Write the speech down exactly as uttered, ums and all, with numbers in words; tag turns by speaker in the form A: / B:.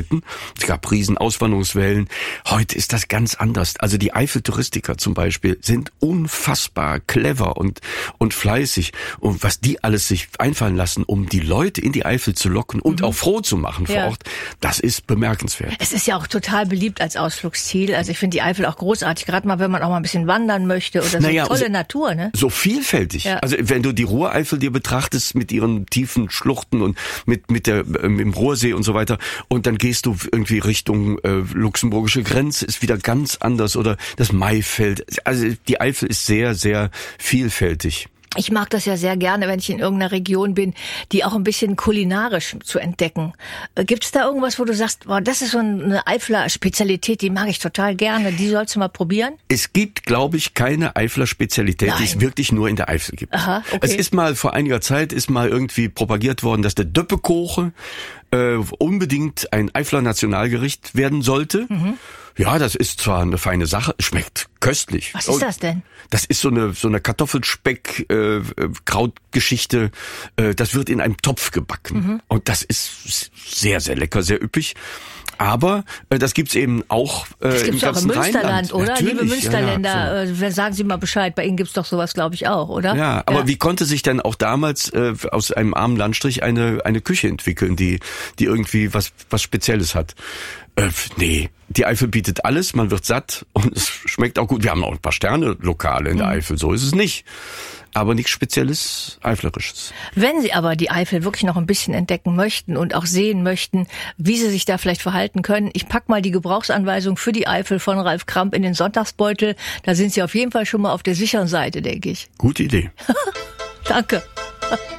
A: gehalten. Es gab riesen Auswanderungswellen. Heute ist das ganz anders. Also die Eifeltouristiker zum Beispiel sind unfassbar clever und, und fleißig. Und was die alles sich einfallen lassen, um die Leute in die Eifel zu locken und mhm. auch froh zu machen vor
B: ja.
A: Ort, das ist bemerkenswert.
B: Es ist ja auch total beliebt als Ausflugsziel. Also ich finde die Eifel auch großartig, gerade mal, wenn man auch mal ein bisschen wandern möchte oder so
A: naja,
B: tolle
A: so,
B: Natur, ne?
A: So vielfältig.
B: Ja.
A: Also wenn du die Ruhreifel dir betrachtest mit ihren tiefen Schluchten und mit mit der äh, mit dem Ruhrsee und so weiter und dann gehst du irgendwie Richtung äh, luxemburgische Grenze, ist wieder ganz anders oder das Maifeld. Also die Eifel ist sehr, sehr vielfältig.
B: Ich mag das ja sehr gerne, wenn ich in irgendeiner Region bin, die auch ein bisschen kulinarisch zu entdecken. Gibt es da irgendwas, wo du sagst, boah, das ist so eine Eifler Spezialität, die mag ich total gerne, die sollst du mal probieren?
A: Es gibt, glaube ich, keine Eifler Spezialität, Nein. die es wirklich nur in der Eifel gibt.
B: Aha, okay.
A: Es ist mal vor einiger Zeit ist mal irgendwie propagiert worden, dass der Döppekoche äh, unbedingt ein Eifler Nationalgericht werden sollte. Mhm. Ja, das ist zwar eine feine Sache, schmeckt köstlich.
B: Was ist das denn?
A: Das ist so eine so eine Kartoffelspeck äh, Krautgeschichte. Äh, das wird in einem Topf gebacken mhm. und das ist sehr sehr lecker, sehr üppig. Aber äh, das gibt's eben auch äh,
B: das gibt's
A: im
B: auch
A: ganzen
B: im Münsterland,
A: Rheinland.
B: oder?
A: Natürlich,
B: Liebe Münsterländer,
A: ja, ja,
B: äh, sagen Sie mal Bescheid, bei Ihnen gibt's doch sowas, glaube ich, auch, oder?
A: Ja, aber
B: ja.
A: wie konnte sich denn auch damals äh, aus einem armen Landstrich eine eine Küche entwickeln, die die irgendwie was was Spezielles hat? Äh, nee, die Eifel bietet alles, man wird satt und es schmeckt auch gut. Wir haben auch ein paar Sterne-Lokale in der mhm. Eifel, so ist es nicht. Aber nichts Spezielles, Eiflerisches.
B: Wenn Sie aber die Eifel wirklich noch ein bisschen entdecken möchten und auch sehen möchten, wie Sie sich da vielleicht verhalten können, ich pack mal die Gebrauchsanweisung für die Eifel von Ralf Kramp in den Sonntagsbeutel. Da sind Sie auf jeden Fall schon mal auf der sicheren Seite, denke ich.
A: Gute Idee.
B: Danke.